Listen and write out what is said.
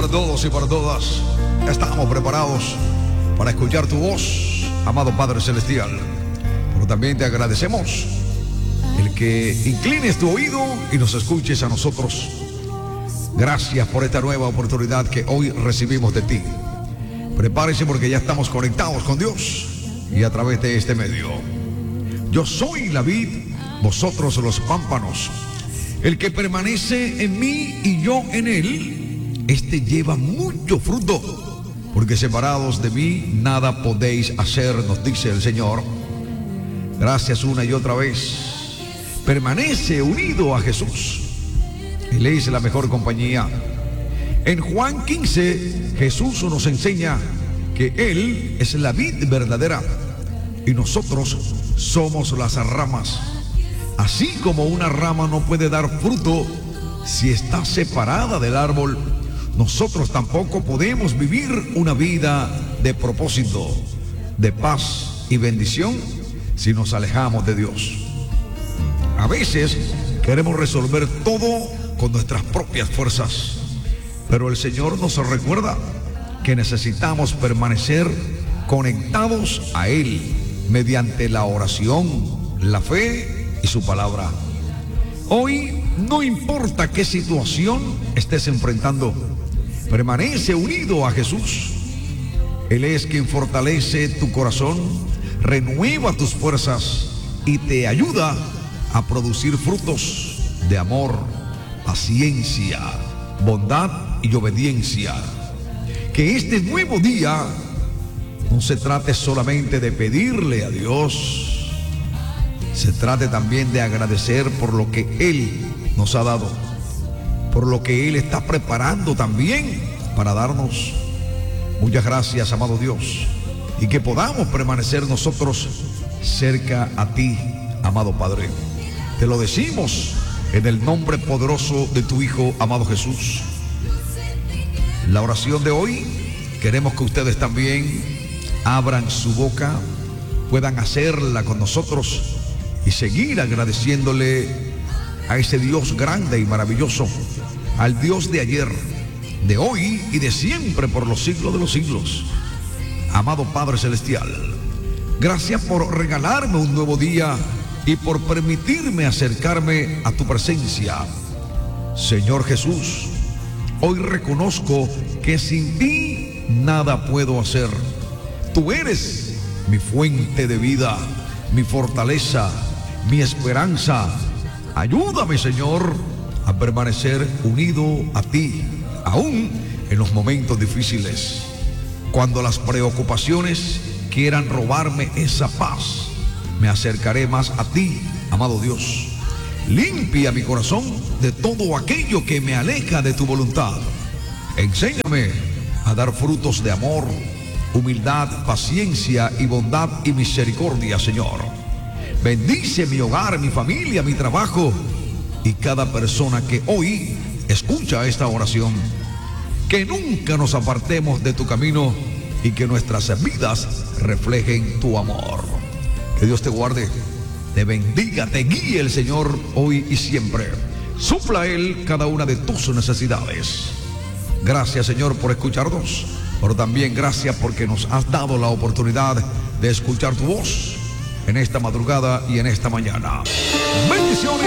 para todos y para todas. Estamos preparados para escuchar tu voz, amado Padre Celestial. Pero también te agradecemos el que inclines tu oído y nos escuches a nosotros. Gracias por esta nueva oportunidad que hoy recibimos de ti. Prepárese porque ya estamos conectados con Dios y a través de este medio. Yo soy la vid, vosotros los pámpanos. El que permanece en mí y yo en él, este lleva mucho fruto, porque separados de mí nada podéis hacer, nos dice el Señor. Gracias una y otra vez. Permanece unido a Jesús. Él es la mejor compañía. En Juan 15, Jesús nos enseña que Él es la vid verdadera y nosotros somos las ramas. Así como una rama no puede dar fruto si está separada del árbol, nosotros tampoco podemos vivir una vida de propósito, de paz y bendición si nos alejamos de Dios. A veces queremos resolver todo con nuestras propias fuerzas, pero el Señor nos recuerda que necesitamos permanecer conectados a Él mediante la oración, la fe y su palabra. Hoy no importa qué situación estés enfrentando, permanece unido a Jesús. Él es quien fortalece tu corazón, renueva tus fuerzas y te ayuda a producir frutos de amor, paciencia, bondad y obediencia. Que este nuevo día no se trate solamente de pedirle a Dios, se trate también de agradecer por lo que Él nos ha dado, por lo que Él está preparando también para darnos. Muchas gracias, amado Dios, y que podamos permanecer nosotros cerca a ti, amado Padre. Te lo decimos en el nombre poderoso de tu Hijo, amado Jesús. La oración de hoy, queremos que ustedes también abran su boca, puedan hacerla con nosotros y seguir agradeciéndole a ese Dios grande y maravilloso, al Dios de ayer, de hoy y de siempre por los siglos de los siglos. Amado Padre Celestial, gracias por regalarme un nuevo día y por permitirme acercarme a tu presencia. Señor Jesús, hoy reconozco que sin ti nada puedo hacer. Tú eres mi fuente de vida, mi fortaleza, mi esperanza. Ayúdame, Señor, a permanecer unido a ti, aún en los momentos difíciles. Cuando las preocupaciones quieran robarme esa paz, me acercaré más a ti, amado Dios. Limpia mi corazón de todo aquello que me aleja de tu voluntad. Enséñame a dar frutos de amor, humildad, paciencia y bondad y misericordia, Señor. Bendice mi hogar, mi familia, mi trabajo y cada persona que hoy escucha esta oración. Que nunca nos apartemos de tu camino y que nuestras vidas reflejen tu amor. Que Dios te guarde, te bendiga, te guíe el Señor hoy y siempre. Supla Él cada una de tus necesidades. Gracias, Señor, por escucharnos, pero también gracias porque nos has dado la oportunidad de escuchar tu voz en esta madrugada y en esta mañana. Bendiciones.